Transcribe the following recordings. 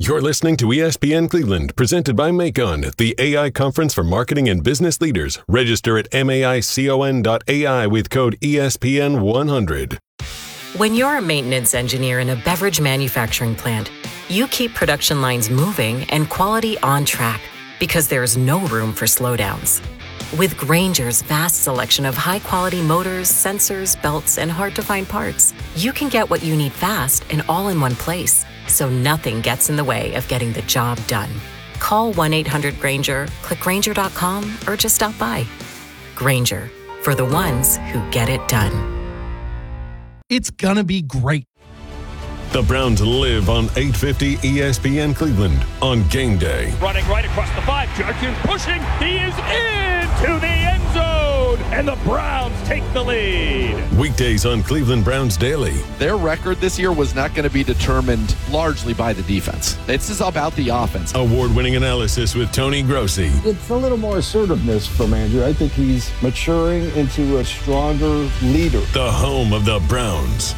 You're listening to ESPN Cleveland, presented by Macon, the AI conference for marketing and business leaders. Register at maicon.ai with code ESPN100. When you're a maintenance engineer in a beverage manufacturing plant, you keep production lines moving and quality on track because there's no room for slowdowns. With Grainger's vast selection of high-quality motors, sensors, belts, and hard-to-find parts, you can get what you need fast and all in one place, so nothing gets in the way of getting the job done. Call 1-800-GRAINGER, click Grainger.com, or just stop by. Grainger, for the ones who get it done. It's gonna be great. The Browns live on 850 ESPN Cleveland on game day. Running right across the 5, Judkins pushing, he is into the end zone, and the Browns take the lead. Weekdays on Cleveland Browns Daily. Their record this year was not going to be determined largely by the defense. This is about the offense. Award-winning analysis with Tony Grossi. It's a little more assertiveness from Andrew. I think he's maturing into a stronger leader. The home of the Browns.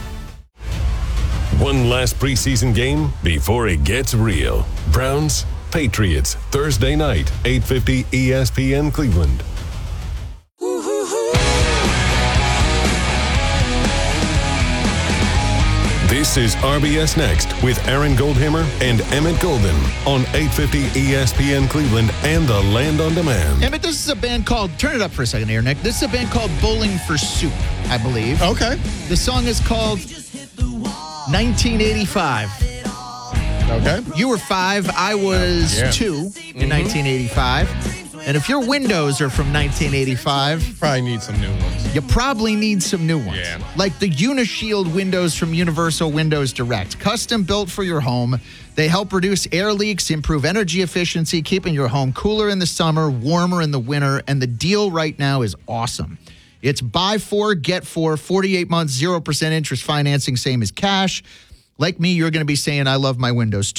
One last preseason game before it gets real. Browns, Patriots, Thursday night, 850 ESPN Cleveland. This is RBS Next with Aaron Goldhammer and Emmett Golden on 850 ESPN Cleveland and the Land on Demand. Emmett, this is a band called, turn it up for a second here, Nick. This is a band called Bowling for Soup, I believe. Okay. The song is called 1985. Okay. You were 5, I was 2 in 1985. And if your windows are from 1985, Probably need some new ones. you probably need some new ones. Yeah. Like the Unishield windows from Universal Windows Direct. Custom built for your home. They help reduce air leaks, improve energy efficiency, keeping your home cooler in the summer, warmer in the winter. And the deal right now is awesome. It's buy 4, get 4, 48 months, 0% interest financing, same as cash. Like me, you're going to be saying, I love my windows.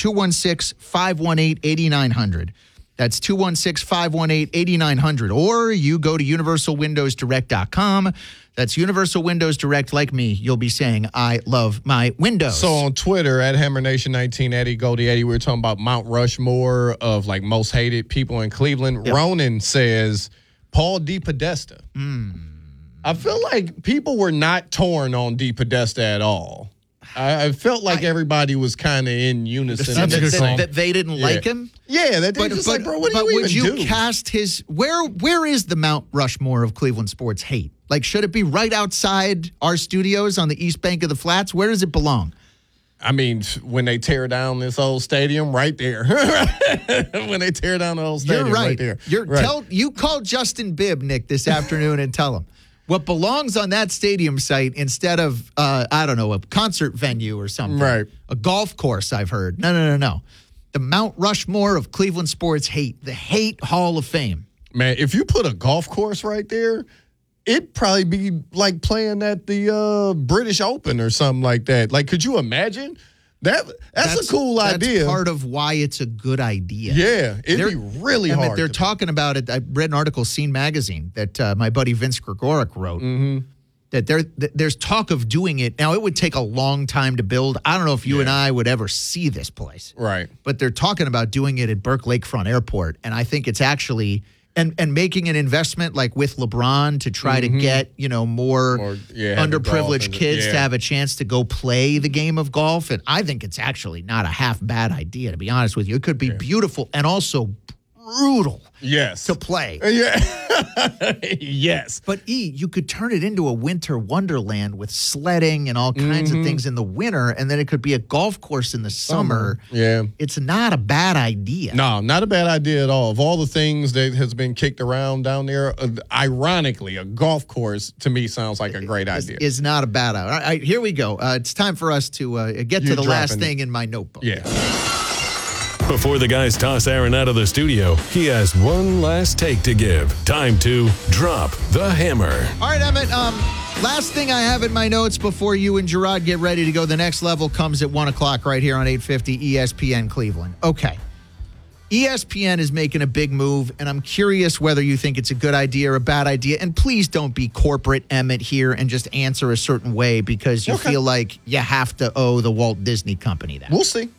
216-518-8900. That's 216-518-8900. Or you go to universalwindowsdirect.com. That's Universal Windows Direct. Like me, you'll be saying, I love my windows. So on Twitter, at HammerNation19, Eddie Goldie Eddie, we were talking about Mount Rushmore of like most hated people in Cleveland. Yep. Ronan says, Paul DePodesta. I feel like people were not torn on DePodesta at all. I felt like everybody was kind of in unison. That they didn't like him? Yeah, that they just like, bro, what do you would even you cast his... Where is the Mount Rushmore of Cleveland sports hate? Like, should it be right outside our studios on the east bank of the Flats? Where does it belong? I mean, when they tear down this old stadium, right there. When they tear down the old stadium, right there. You call Justin Bibb, Nick, this afternoon and tell him what belongs on that stadium site instead of, I don't know, a concert venue or something. Right. A golf course, I've heard. No. The Mount Rushmore of Cleveland sports hate. The Hate Hall of Fame. Man, if you put a golf course right there, it'd probably be like playing at the British Open or something like that. Like, could you imagine? That's a cool idea. That's part of why it's a good idea. Yeah, it'd be really hard. They're talking about it. I read an article, Scene Magazine, that my buddy Vince Gregoric wrote, that there's talk of doing it. Now, it would take a long time to build. I don't know if you and I would ever see this place. Right. But they're talking about doing it at Burke Lakefront Airport, and I think it's actually... And making an investment like with LeBron to try to get, more underprivileged kids to have a chance to go play the game of golf. And I think it's actually not a half bad idea, to be honest with you. It could be beautiful and also brutal to play. Yes. But you could turn it into a winter wonderland with sledding and all kinds of things in the winter, and then it could be a golf course in the summer. Yeah. It's not a bad idea. No, not a bad idea at all. Of all the things that has been kicked around down there, ironically, a golf course to me sounds like a great idea. Is not a bad idea. All right, here we go. It's time for us to get to the last thing in my notebook. Yeah. Before the guys toss Aaron out of the studio, he has one last take to give. Time to drop the hammer. All right, Emmett, last thing I have in my notes before you and Gerard get ready to go. The next level comes at 1 o'clock right here on 850 ESPN Cleveland. Okay. ESPN is making a big move, and I'm curious whether you think it's a good idea or a bad idea. And please don't be corporate, Emmett, here and just answer a certain way because you feel like you have to owe the Walt Disney Company that. We'll see.